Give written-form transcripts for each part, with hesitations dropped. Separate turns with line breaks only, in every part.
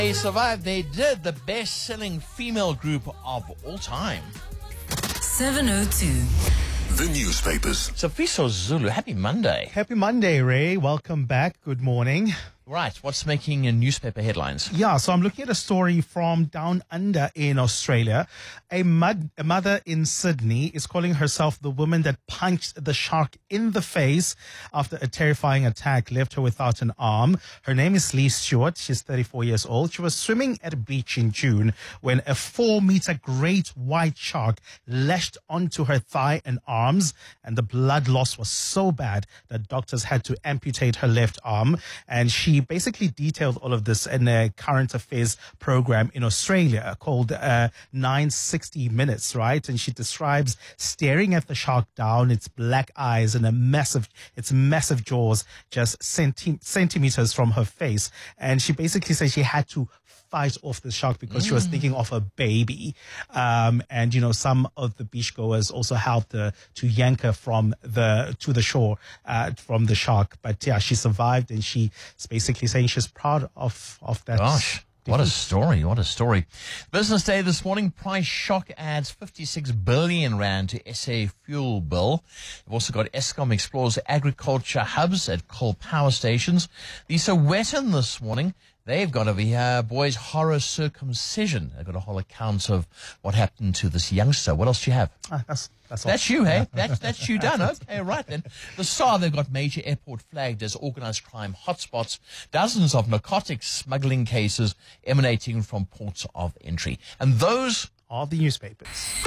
They survived. They did. The best-selling female group of all time.
702.
The newspapers.
Sifiso Zulu, happy Monday.
Happy Monday, Ray. Welcome back. Good morning.
Right, what's making newspaper headlines?
Yeah, so I'm looking at a story from down under in Australia. A mother in Sydney is calling herself the woman that punched the shark in the face after a terrifying attack left her without an arm. Her name is Lee Stewart. She's 34 years old. She was swimming at a beach in June when a 4-meter great white shark lashed onto her thigh and arms, and the blood loss was so bad that doctors had to amputate her left arm. And she basically detailed all of this in a current affairs program in Australia called 960 Minutes, right? And she describes staring at the shark down, its black eyes and its massive jaws just centimeters from her face. And she basically says she had to fight off the shark because she was thinking of a baby. And, you know, some of the beachgoers also helped her to yank her to the shore from the shark. But yeah, she survived, and she's basically saying she's proud of that.
Gosh. What a story. What a story. Business Day this morning. Price shock adds 56 billion rand to SA fuel bill. We've also got Eskom explores agriculture hubs at coal power stations. The Sowetan this morning. They've got over here, boys, horror circumcision. They've got a whole account of what happened to this youngster. What else do you have?
That's all.
That's you, hey? That's you done. Okay, right then. The SAR, they've got major airport flagged as organised crime hotspots. Dozens of narcotics smuggling cases emanating from ports of entry. And those
are the newspapers.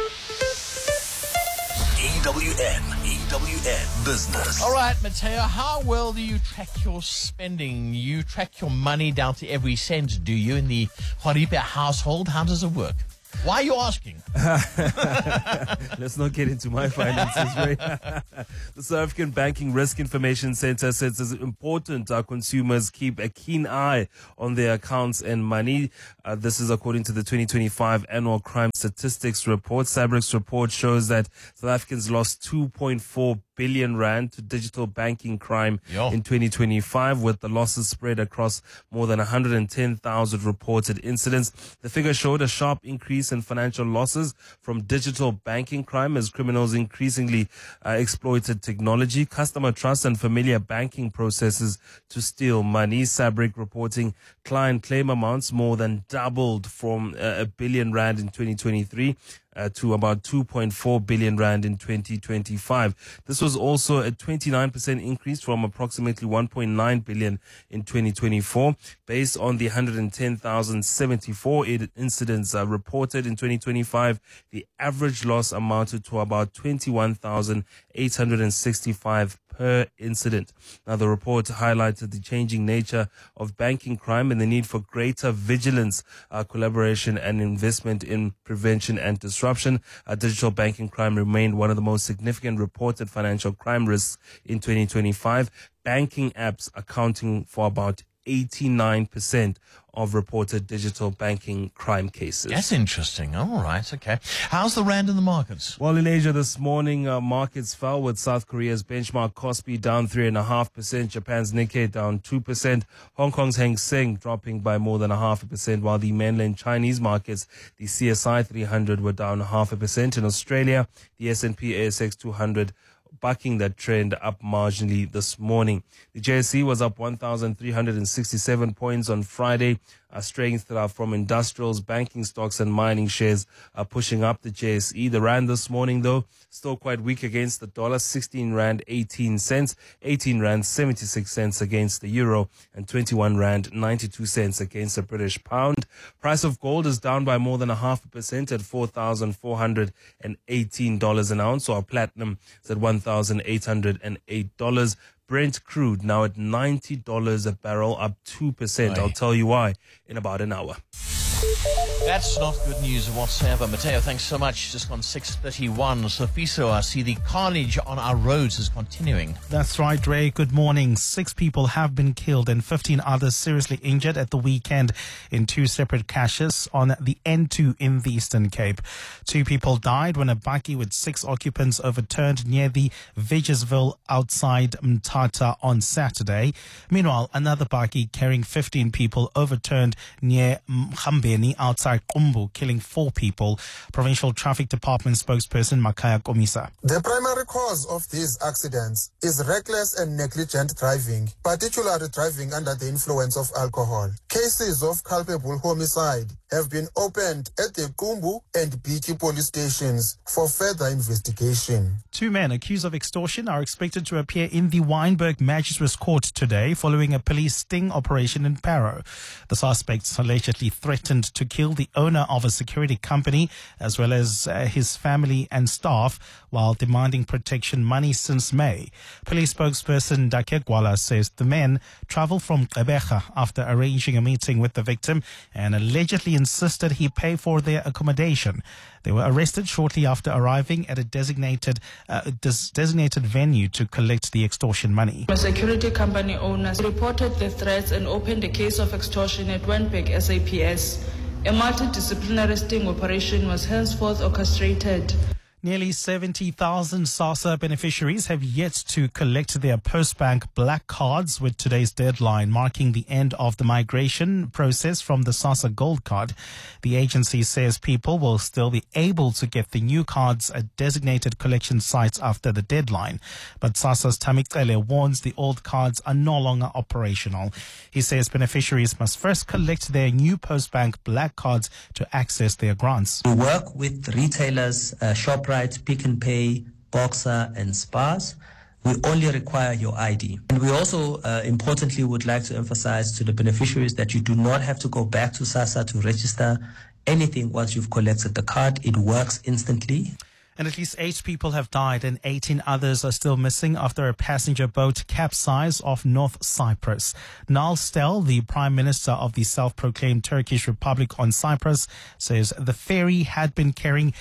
EWN Business.
All right, Mateo, how well do you track your spending? You track your money down to every cent, do you, in the Horipe household? How does it work? Why are you asking?
Let's not get into my finances, Ray. The South African Banking Risk Information Center says it's important our consumers keep a keen eye on their accounts and money. This is according to the 2025 Annual Crime Statistics Report. SABRIC's report shows that South Africans lost 2.4 billion rand to digital banking crime in 2025, with the losses spread across more than 110,000 reported incidents. The figure showed a sharp increase in financial losses from digital banking crime as criminals increasingly exploited technology, customer trust and familiar banking processes to steal money. SABRIC reporting client claim amounts more than doubled from R1 billion in 2023 to about 2.4 billion rand in 2025. This was also a 29% increase from approximately 1.9 billion in 2024. Based on the 110,074 incidents reported in 2025, the average loss amounted to about 21,865 per incident. Now, the report highlighted the changing nature of banking crime and the need for greater vigilance, collaboration and investment in prevention and disruption. Digital banking crime remained one of the most significant reported financial crime risks in 2025. Banking apps accounting for about 89% of reported digital banking crime cases.
That's interesting. All right. Okay. How's the rand in the markets?
Well, in Asia this morning, markets fell with South Korea's benchmark Kospi down 3.5%, Japan's Nikkei down 2%, Hong Kong's Hang Seng dropping by more than 0.5%, while the mainland Chinese markets, the CSI 300 were down 0.5%. In Australia, the S&P ASX 200 bucking that trend up marginally this morning. The JSE was up 1,367 points on Friday. Strength from industrials, banking stocks and mining shares are pushing up the JSE. The rand this morning, though, still quite weak against the dollar, 16 rand 18 cents, 18 rand 76 cents against the euro, and 21 rand 92 cents against the British pound. Price of gold is down by more than 0.5% at $4,418 an ounce, or platinum is at $1,808. Brent crude now at $90 a barrel, up 2%.
Aye.
I'll tell you why in about an hour.
That's not good news whatsoever. Mateo, thanks so much. Just on 6:31. Sofiso, I see the carnage on our roads is continuing.
That's right, Ray. Good morning. 6 people have been killed and 15 others seriously injured at the weekend in 2 separate crashes on the N2 in the Eastern Cape. 2 people died when a bakkie with 6 occupants overturned near the Vegersville outside Mthatha on Saturday. Meanwhile, another bakkie carrying 15 people overturned near Mkhambeni outside Qumbu, killing 4 people. Provincial Traffic Department spokesperson Makaya Komisa.
The primary cause of these accidents is reckless and negligent driving, particularly driving under the influence of alcohol. Cases of culpable homicide have been opened at the Qumbu and Biki police stations for further investigation.
2 men accused of extortion are expected to appear in the Wynberg Magistrates Court today following a police sting operation in Parow. The suspects allegedly threatened to kill the owner of a security company as well as his family and staff while demanding protection money since May. Police spokesperson Dake Gwala says the men traveled from Gqeberha after arranging a meeting with the victim and allegedly insisted he pay for their accommodation. They were arrested shortly after arriving at a designated venue to collect the extortion money.
A security company owner reported the threats and opened a case of extortion at Wynberg SAPS. A multidisciplinary sting operation was henceforth orchestrated.
Nearly 70,000 SASSA beneficiaries have yet to collect their Postbank black cards, with today's deadline marking the end of the migration process from the SASSA Gold Card. The agency says people will still be able to get the new cards at designated collection sites after the deadline. But SASSA's Tamikele warns the old cards are no longer operational. He says beneficiaries must first collect their new Postbank black cards to access their grants.
We work with retailers, Shoprite, Pick n Pay, Boxer and Spars. We only require your ID. And we also importantly would like to emphasize to the beneficiaries that you do not have to go back to SASSA to register anything once you've collected the card. It works instantly.
And at least 8 people have died and 18 others are still missing after a passenger boat capsized off North Cyprus. Nal Stel, the Prime Minister of the self-proclaimed Turkish Republic on Cyprus, says the ferry had been carrying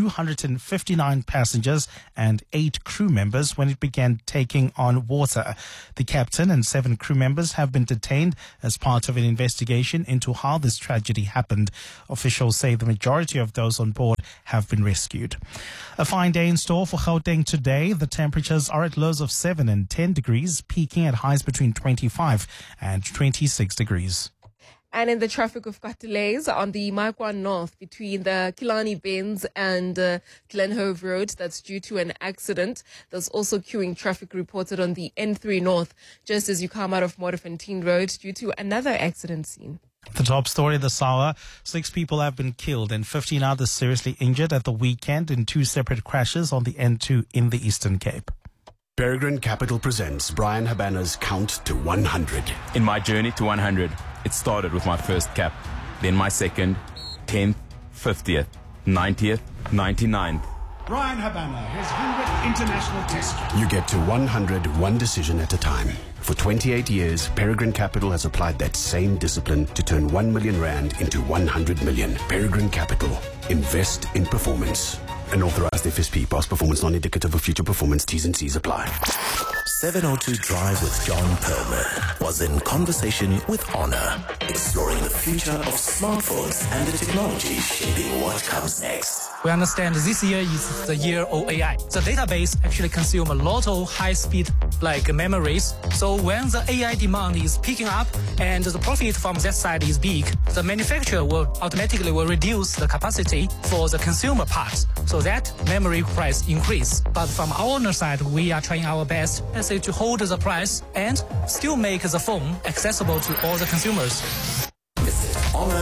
259 passengers and 8 crew members when it began taking on water. The captain and 7 crew members have been detained as part of an investigation into how this tragedy happened. Officials say the majority of those on board have been rescued. A fine day in store for Gauteng today. The temperatures are at lows of 7 and 10 degrees, peaking at highs between 25 and 26 degrees.
And in the traffic, we've got delays on the Marquand North between the Killarney Bends and Glenhove Road. That's due to an accident. There's also queuing traffic reported on the N3 North, just as you come out of Modderfontein Road due to another accident scene.
The top story this hour, 6 people have been killed and 15 others seriously injured at the weekend in 2 separate crashes on the N2 in the Eastern Cape.
Peregrine Capital presents Brian Habana's Count to 100.
In my journey to 100, it started with my first cap, then my second, 10th, 50th, 90th, 99th.
Brian Habana, his 100th international test.
You get to 100 one decision at a time. For 28 years, Peregrine Capital has applied that same discipline to turn 1 million rand into 100 million. Peregrine Capital. Invest in performance. An authorized FSP. Past performance not indicative of future performance. T's and C's apply.
702 Drive with John Perlman was in conversation with Honor, exploring the future of smartphones and the technology shaping what comes next.
We understand this year is the year of AI. The database actually consumes a lot of high-speed memories. So when the AI demand is picking up and the profit from that side is big, the manufacturer will automatically reduce the capacity for the consumer part. So that memory price increase. But from our owner side, we are trying our best, let's say, to hold the price and still make the phone accessible to all the consumers.
Visit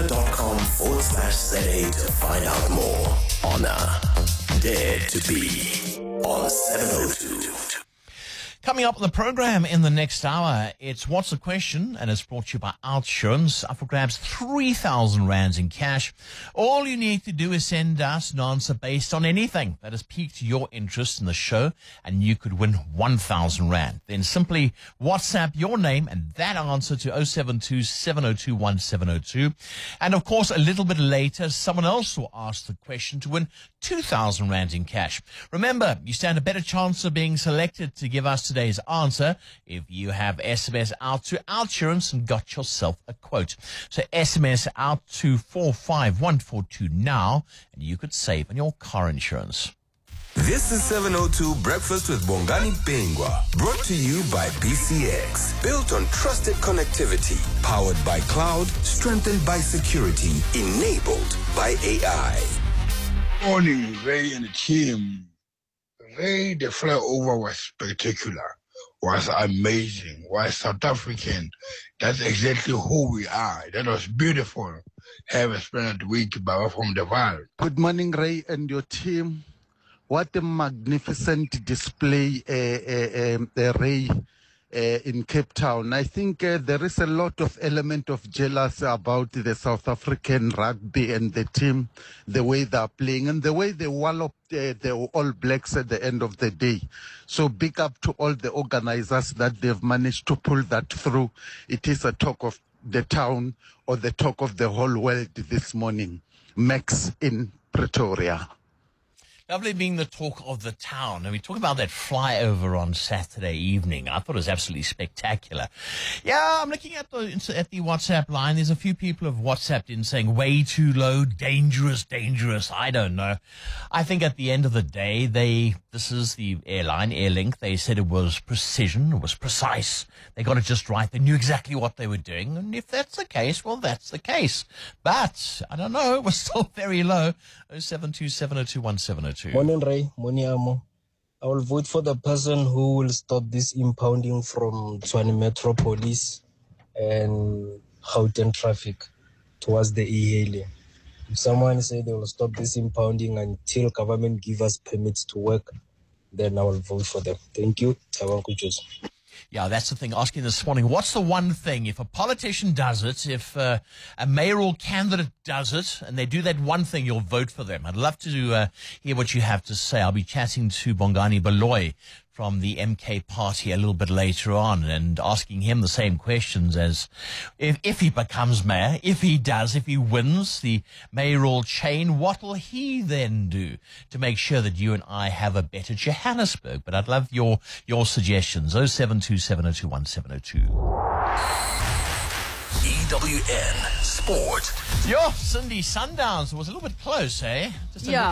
honor.com/ZA to find out more. Honor. Dare to be on 702.
Coming up on the program in the next hour, it's What's the Question, and it's brought to you by Outsurance. Up for grabs 3,000 rands in cash. All you need to do is send us an answer based on anything that has piqued your interest in the show, and you could win 1,000 rand. Then simply WhatsApp your name and that answer to 072 702 1702. And of course, a little bit later, someone else will ask the question to win 2,000 rand in cash. Remember, you stand a better chance of being selected to give us today's answer if you have SMS out to Outsurance and got yourself a quote. So SMS out to 45142 now, and you could save on your car insurance.
This is 702 Breakfast with Bongani Pengwa, brought to you by BCX. Built on trusted connectivity, powered by cloud, strengthened by security, enabled by AI.
Morning, Ray and the team. Ray, the flyover was spectacular, was amazing, was South African. That's exactly who we are. That was beautiful. Have a splendid week, Baba from the Val.
Good morning, Ray and your team. What a magnificent display, Ray, in Cape Town. I think there is a lot of element of jealousy about the South African rugby and the team, the way they are playing and the way they wallop the All Blacks at the end of the day. So big up to all the organizers that they've managed to pull that through. It is a talk of the town or the talk of the whole world this morning. Max in Pretoria.
Lovely being the talk of the town. And we talk about that flyover on Saturday evening. I thought it was absolutely spectacular. Yeah, I'm looking at the WhatsApp line. There's a few people have WhatsApped in saying way too low, dangerous. I don't know. I think at the end of the day, this is the airline, Airlink. They said it was precision, it was precise. They got it just right. They knew exactly what they were doing. And if that's the case, well, that's the case. But I don't know. It was still very low. 072 702 1702.
Morning, Ray. Morning, Amo. I will vote for the person who will stop this impounding from Tshwane Metropolis and Gauteng traffic towards the e-hailing. If someone say they will stop this impounding until government give us permits to work, then I will vote for them. Thank you.
Yeah, that's the thing. Asking this morning, what's the one thing, if a politician does it, if a mayoral candidate does it, and they do that one thing, you'll vote for them? I'd love to hear what you have to say. I'll be chatting to Bongani Baloyi from the MK party a little bit later on and asking him the same questions as if he becomes mayor, if he wins the mayoral chain, what will he then do to make sure that you and I have a better Johannesburg? But I'd love your suggestions. 072 702 1702.
EWN Sport.
Yo, Cindy Sundowns was a little bit close, eh? Just a